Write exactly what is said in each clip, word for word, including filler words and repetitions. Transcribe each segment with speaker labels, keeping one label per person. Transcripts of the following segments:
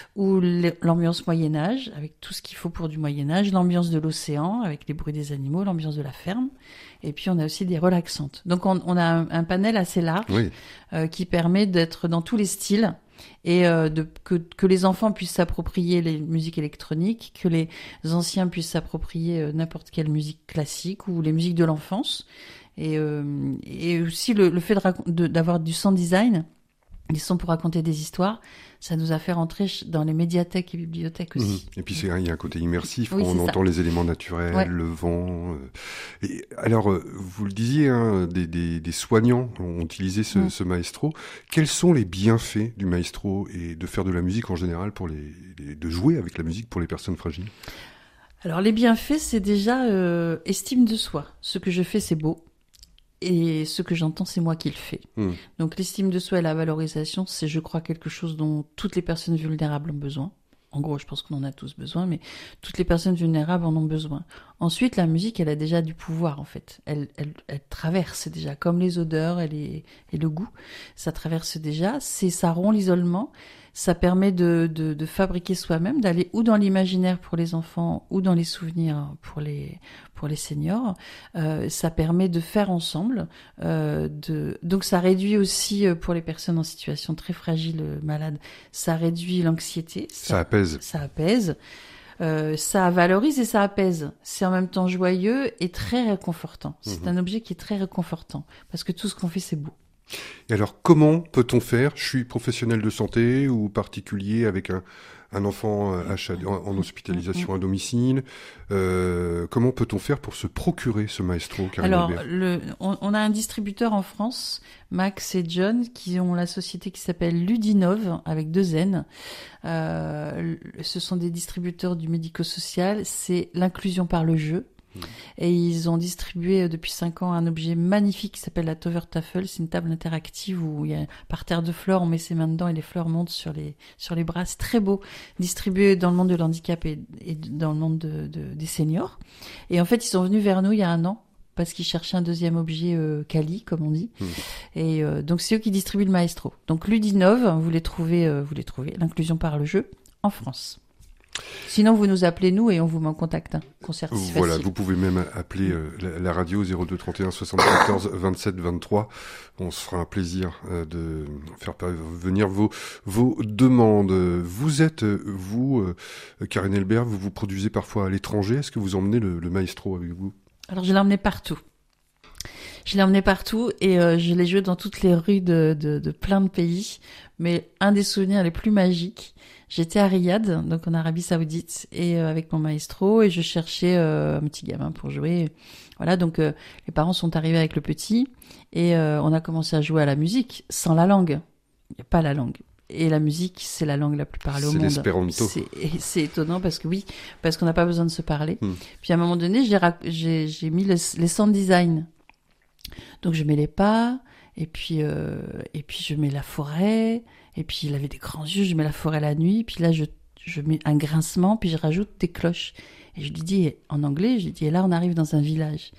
Speaker 1: ou l'ambiance Moyen-Âge, avec tout ce qu'il faut pour du Moyen-Âge, l'ambiance de l'océan, avec les bruits des animaux, l'ambiance de la ferme, et puis on a aussi des relaxantes. Donc on, on a un, un panel assez large
Speaker 2: oui.
Speaker 1: euh, qui permet d'être dans tous les styles, et euh, de, que, que les enfants puissent s'approprier les musiques électroniques, que les anciens puissent s'approprier euh, n'importe quelle musique classique ou les musiques de l'enfance. Et, euh, et aussi le, le fait de, de, d'avoir du sound design, des sons pour raconter des histoires, ça nous a fait rentrer dans les médiathèques et bibliothèques aussi.
Speaker 2: Mmh. Et puis c'est, il y a un côté immersif,
Speaker 1: oui,
Speaker 2: on entend ça. Les éléments naturels, ouais. le vent. Euh, et alors, euh, vous le disiez, hein, des, des, des soignants ont utilisé ce, mmh. ce maestro. Quels sont les bienfaits du maestro et de faire de la musique en général, pour les, les de jouer avec la musique pour les personnes fragiles?
Speaker 1: Alors les bienfaits, c'est déjà euh, estime de soi. Ce que je fais, c'est beau. Et ce que j'entends, c'est moi qui le fais. Mmh. Donc l'estime de soi et la valorisation, c'est, je crois, quelque chose dont toutes les personnes vulnérables ont besoin. En gros, je pense qu'on en a tous besoin, mais toutes les personnes vulnérables en ont besoin. Ensuite, la musique, elle a déjà du pouvoir, en fait. Elle, elle, elle traverse déjà, comme les odeurs et, les, et le goût. Ça traverse déjà. C'est, ça rompt l'isolement. Ça permet de, de, de fabriquer soi-même, d'aller ou dans l'imaginaire pour les enfants ou dans les souvenirs pour les, pour les seniors. Euh, ça permet de faire ensemble. Euh, de... Donc ça réduit aussi, pour les personnes en situation très fragile, malades, ça réduit l'anxiété.
Speaker 2: Ça, ça apaise.
Speaker 1: Ça apaise. Euh, ça valorise et ça apaise. C'est en même temps joyeux et très réconfortant. C'est mmh. un objet qui est très réconfortant parce que tout ce qu'on fait, c'est beau.
Speaker 2: Et alors, comment peut-on faire? Je suis professionnel de santé ou particulier avec un, un enfant H A D, en, en hospitalisation à domicile. Euh, comment peut-on faire pour se procurer ce maestro, Karine
Speaker 1: Alors,
Speaker 2: Albert?
Speaker 1: le, on, on a un distributeur en France, Max et John, qui ont la société qui s'appelle Ludinov, avec deux N. Euh, ce sont des distributeurs du médico-social. C'est l'inclusion par le jeu. Et ils ont distribué depuis cinq ans un objet magnifique qui s'appelle la Tovertafel. C'est une table interactive où il y a par terre de fleurs, on met ses mains dedans et les fleurs montent sur les sur les bras. C'est très beau, distribué dans le monde de l'handicap et, et dans le monde de, de, des seniors. Et en fait, ils sont venus vers nous il y a un an parce qu'ils cherchaient un deuxième objet euh, quali, comme on dit. Mmh. Et euh, donc c'est eux qui distribuent le maestro. Donc Ludinov, vous les trouvez, euh, vous les trouvez, l'inclusion par le jeu en France. Sinon, vous nous appelez, nous, et on vous met en contact. Hein. Concert, c'est
Speaker 2: voilà,
Speaker 1: facile.
Speaker 2: Vous pouvez même appeler euh, la, la radio zéro deux trente et un soixante-quatorze vingt-sept vingt-trois. On se fera un plaisir euh, de faire venir vos, vos demandes. Vous êtes, vous, euh, Karine Albert, vous vous produisez parfois à l'étranger. Est-ce que vous emmenez le, le maestro avec vous?
Speaker 1: Alors, je l'ai emmené partout. Je l'ai emmené partout et euh, je l'ai joué dans toutes les rues de, de, de plein de pays. Mais un des souvenirs les plus magiques, j'étais à Riyad, donc en Arabie Saoudite, et euh, avec mon maestro, et je cherchais euh, un petit gamin pour jouer. Voilà, donc euh, les parents sont arrivés avec le petit, et euh, on a commencé à jouer à la musique sans la langue. Il n'y a pas la langue. Et la musique, c'est la langue la plus parlée au monde.
Speaker 2: C'est l'espéranto.
Speaker 1: C'est, c'est étonnant parce que oui, parce qu'on n'a pas besoin de se parler. Hmm. Puis à un moment donné, j'ai, j'ai, j'ai mis les, les sound design. Donc je mets les pas, et puis euh, et puis je mets la forêt, et puis il avait des grands yeux, je mets la forêt la nuit, puis là je je mets un grincement, puis je rajoute des cloches. Et je lui dis en anglais, j'ai dit et là on arrive dans un village.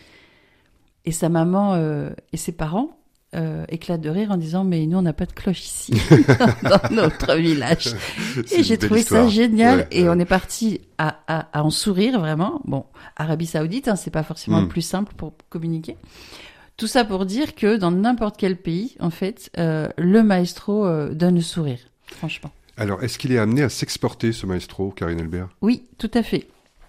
Speaker 1: Et sa maman euh, et ses parents euh, éclatent de rire en disant mais nous on n'a pas de cloche ici dans notre village. Et j'ai trouvé histoire. Ça génial ouais, et ouais. on est parti à, à à en sourire vraiment. Bon, Arabie Saoudite, hein, c'est pas forcément mm. le plus simple pour communiquer. Tout ça pour dire que dans n'importe quel pays, en fait, euh, le maestro euh, donne le sourire, franchement.
Speaker 2: Alors, est-ce qu'il est amené à s'exporter, ce maestro, Karine Albert?
Speaker 1: Oui, tout à fait.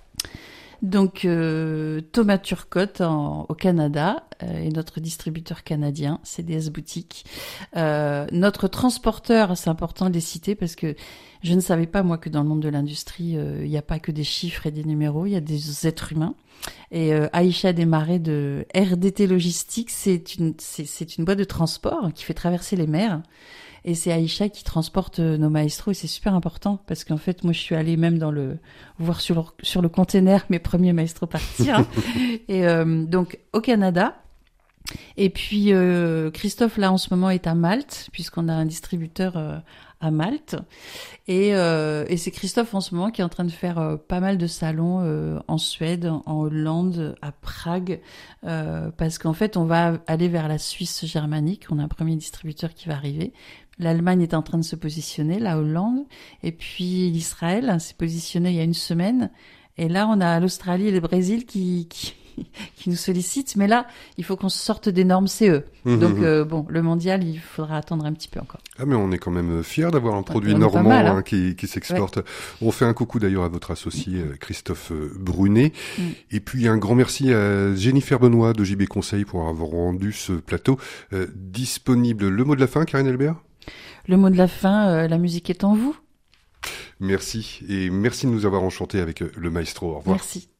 Speaker 1: Donc, euh, Thomas Turcotte en, au Canada euh, est notre distributeur canadien, C D S Boutique. Euh, notre transporteur, c'est important de les citer parce que je ne savais pas, moi, que dans le monde de l'industrie, il euh, n'y a pas que des chiffres et des numéros, il y a des êtres humains. Et euh, Aïcha Desmarais de R D T Logistique, c'est une, c'est, c'est une boîte de transport qui fait traverser les mers. Et c'est Aïcha qui transporte nos maestros et c'est super important parce qu'en fait, moi, je suis allée même dans le, voir sur le, sur le container mes premiers maestros partir. Hein. Et euh, donc, au Canada. Et puis, euh, Christophe, là, en ce moment, est à Malte puisqu'on a un distributeur euh, à Malte. Et, euh, et c'est Christophe, en ce moment, qui est en train de faire euh, pas mal de salons euh, en Suède, en Hollande, à Prague, euh, parce qu'en fait, on va aller vers la Suisse germanique. On a un premier distributeur qui va arriver. L'Allemagne est en train de se positionner, la Hollande, et puis l'Israël s'est positionné il y a une semaine. Et là, on a l'Australie et le Brésil qui, qui, qui nous sollicitent. Mais là, il faut qu'on sorte des normes C E. Mmh, Donc, mmh. Euh, bon, le mondial, il faudra attendre un petit peu encore.
Speaker 2: Ah, mais on est quand même fiers d'avoir un produit normand mal, hein. hein, qui, qui s'exporte. Ouais. On fait un coucou d'ailleurs à votre associé Christophe Brunet. Mmh. Et puis, un grand merci à Jennifer Benoît de J B Conseil pour avoir rendu ce plateau euh, disponible. Le mot de la fin, Karine Albert ?
Speaker 1: Le mot de la fin, euh, la musique est en vous.
Speaker 2: Merci, et merci de nous avoir enchantés avec le maestro. Au revoir.
Speaker 1: Merci.